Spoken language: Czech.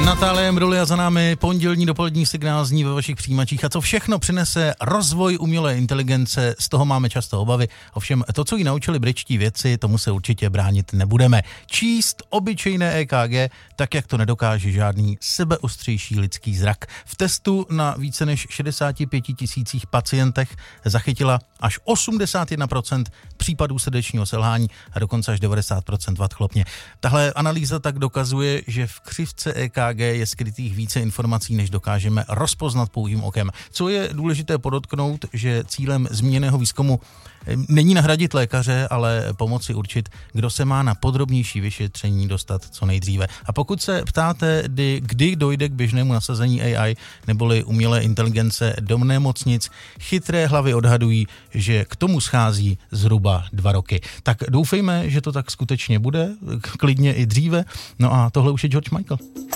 Natálie Mruli a za námi pondělní dopolední signál zní ve vašich přijímačích. A co všechno přinese rozvoj umělé inteligence, z toho máme často obavy. Ovšem to, co jí naučili britští vědci, tomu se určitě bránit nebudeme. Číst obyčejné EKG, tak jak to nedokáže žádný sebeostřejší lidský zrak. V testu na více než 65 000 pacientech zachytila až 81% případů srdečního selhání a dokonce až 90% vad chlopně. Tahle analýza tak dokazuje, že v křivce EKG je skrytých více informací, než dokážeme rozpoznat pouhým okem. Co je důležité podotknout, že cílem zmíněného výzkumu není nahradit lékaře, ale pomoci určit, kdo se má na podrobnější vyšetření dostat co nejdříve. A pokud se ptáte, kdy dojde k běžnému nasazení AI neboli umělé inteligence do nemocnic, chytré hlavy odhadují, že k tomu schází zhruba 2 roky. Tak doufejme, že to tak skutečně bude, klidně i dříve. No a tohle už je George Michael.